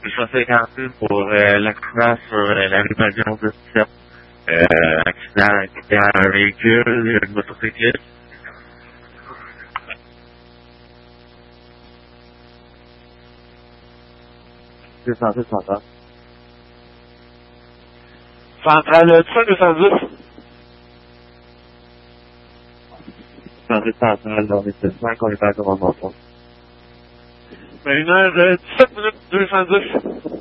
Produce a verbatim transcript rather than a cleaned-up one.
deux cent cinquante-six pour euh, l'accident sur euh, la rue Pavillon dix-sept. Euh, accident qui était un véhicule, une motocycliste. deux cent six centrale. Centrale dix-sept deux cent dix. deux cent six centrale, on était cinq, on est encore en enfant. Ben, une heure dix-sept minutes deux cent dix.